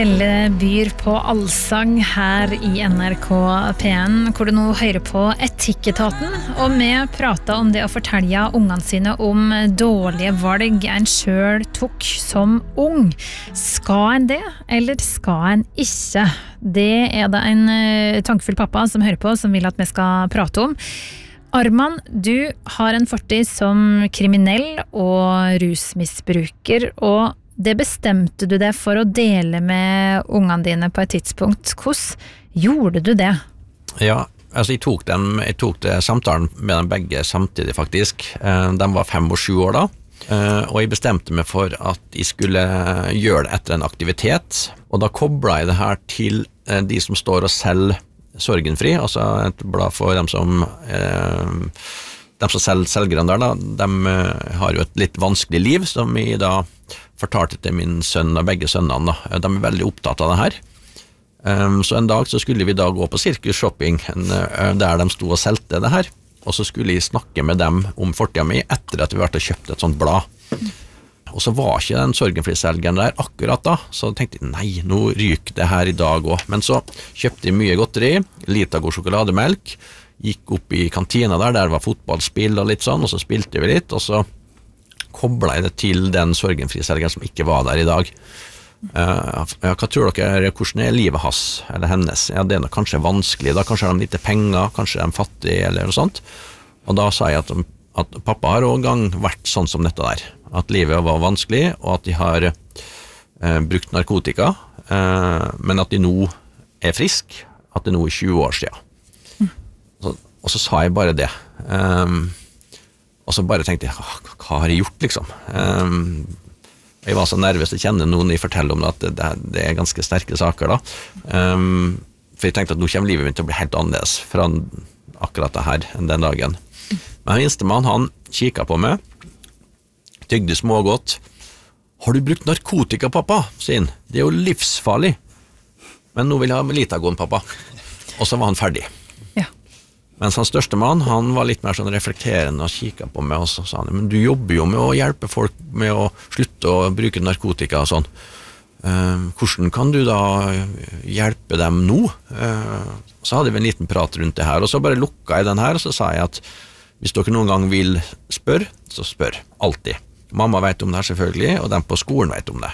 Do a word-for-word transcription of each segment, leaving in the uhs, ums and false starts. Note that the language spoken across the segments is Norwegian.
Elle byr på allsang her i N R K P N, hvor du nå hører på Etikketaten, og vi prater om det å fortelle ungene sine om dårlige valg en selv tok som ung. Skal en det, eller skal en ikke? Det er det en tankefull pappa som hører på, som vil at vi skal prate om. Arman, du har en fortid som kriminell og rusmisbruker, og det bestemte du deg for å dele med ungene dine på et tidspunkt. Hvordan gjorde du det? Ja, altså jeg tok, dem, jeg tok det samtalen med dem begge samtidig faktisk. De var fem og sju år da, og jeg bestemte meg for at jeg skulle gjøre det etter en aktivitet, og da koblet jeg det her til de som står og selger Sorgenfri, altså et blad for dem som... De som selger selgerne der, da, de har jo et litt vanskelig liv, som jeg da fortalte til min sønn og begge sønnene. Da. De er veldig opptatt av det her. Um, så en dag så skulle vi da gå på sirkusshopping, der de sto og selte det her, og så skulle jeg snakke med dem om fortiden min etter at vi vært og kjøpt et sånt blad. Og så var ikke den Sorgenfri-selgeren der akkurat da, så tenkte jeg, nei, nå ryker det her i dag også. Men så kjøpte jeg mye godteri, lite god sjokolademelk, gikk opp i kantina der, der var fotballspill og litt sånn, og så spilte vi litt, og så koblet jeg det til den Sorgenfri-selgeren som ikke var der i dag. Uh, ja, hva tror dere, hvordan er livet hans, eller hennes? Ja, det er nok kanskje vanskelig, da kanskje har de litt penger, kanskje er de fattige, eller noe sånt. Og da sa jeg at, at pappa har også en gang vært sånn som dette der, at livet var vanskelig, og at de har uh, brukt narkotika, uh, men at de nå er frisk, at det nå er tjue år siden. Så, og så sa jeg bare det. Um, og så bare tenkte jeg, hva har jeg gjort, liksom? Um, jeg var så nervøs, jeg kjenner noen jeg forteller om det, at det, det er ganske sterke saker da. Um, for jeg tenkte at nå kommer livet mitt til å bli helt annerledes fra akkurat det her enn den dagen. Men han minstemann, han kikket på meg, tygde smågodt. Har du brukt narkotika, pappa? Sier han. Det er jo livsfarlig. Men nå vil jeg ha Melitagon, pappa. Og så var han ferdig. Mens hans største mann, han var litt mer sånn reflekterende og kikket på meg, og så sa han, men du jobber jo med å hjelpe folk med å slutte å bruke narkotika og sånn. Uh, hvordan kan du da hjelpe dem nå? Uh, så hadde vi en liten prat rundt det her, og så bare lukket jeg den her, og så sa jeg at hvis dere noen gang vil spørre, så spør. Alltid. Mamma vet om det her selvfølgelig, og dem på skolen vet om det.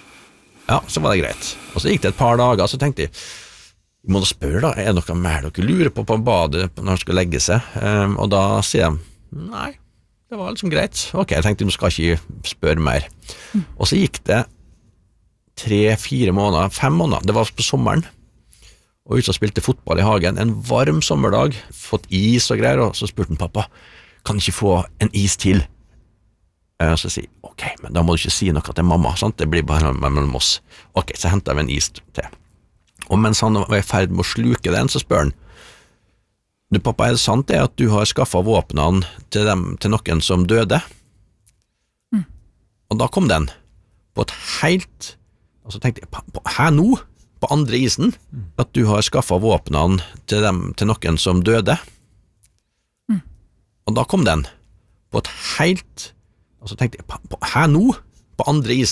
Ja, så var det greit. Og så gikk det et par dager, så tenkte jeg, jeg må da spørre da, er det noe mer dere lurer på på badet når dere skal legge seg? Um, og da sier jeg, nei, det var liksom greit. Ok, jeg tenkte, nå skal jeg ikke spørre mer. Mm. Og så gikk det tre, fire måneder, fem måneder, det var på sommeren, og ute og spilte fotball i hagen, en varm sommerdag, fått is og greier, og så spurte han pappa, kan du ikke få en is til? Uh, så sier jeg, ok, men da må du ikke si noe til mamma, sant? Det blir bare mellom oss. Ok, så hentet vi en is til. Og mens han var i ferd med å sluke den, så spør han, du pappa, er det sant det at du har skaffet våpnene til, dem, til noen som døde? Mm. Og da kom den på et helt, og så tenkte jeg, på, her nå, på andre isen, mm. at du har skaffet våpnene til, dem, til noen som døde? Mm. Og da kom den på et helt, og så tenkte jeg, på, her nå, på andre isen,